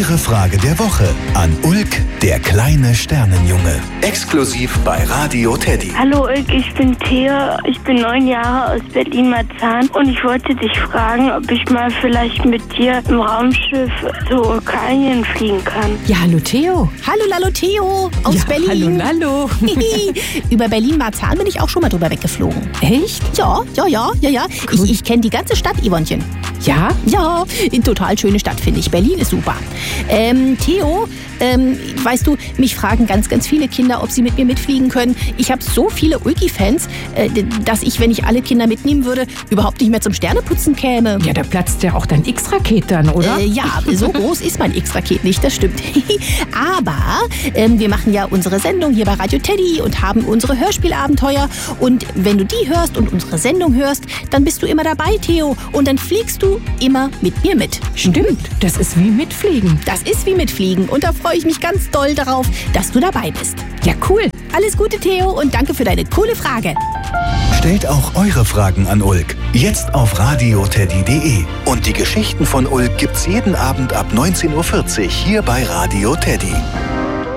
Eure Frage der Woche an Ulk, der kleine Sternenjunge. Exklusiv bei Radio Teddy. Hallo Ulk, ich bin Theo, ich bin 9 Jahre aus Berlin-Marzahn und ich wollte dich fragen, ob ich mal vielleicht mit dir im Raumschiff zur Ukraine fliegen kann. Ja, hallo Theo. Hallo Theo aus Berlin. Hallo. Über Berlin-Marzahn bin ich auch schon mal drüber weggeflogen. Echt? Ja. Cool. Ich kenne die ganze Stadt, Yvonnechen. Ja? Ja, eine total schöne Stadt, finde ich. Berlin ist super. Theo, weißt du, mich fragen ganz viele Kinder, ob sie mit mir mitfliegen können. Ich habe so viele Ulki-Fans, dass ich, wenn ich alle Kinder mitnehmen würde, überhaupt nicht mehr zum Sterneputzen käme. Ja, da platzt ja auch dein X-Raket dann, oder? Ja, so groß ist mein X-Raket nicht, das stimmt. Aber wir machen ja unsere Sendung hier bei Radio Teddy und haben unsere Hörspielabenteuer. Und wenn du die hörst und unsere Sendung hörst, dann bist du immer dabei, Theo. Und dann fliegst du immer mit mir mit. Stimmt, das ist wie mitfliegen. Das ist wie mitfliegen und da freue ich mich ganz doll darauf, dass du dabei bist. Ja, cool. Alles Gute, Theo, und danke für deine coole Frage. Stellt auch eure Fragen an Ulk. Jetzt auf radioteddy.de. Und die Geschichten von Ulk gibt's jeden Abend ab 19:40 Uhr hier bei Radio Teddy.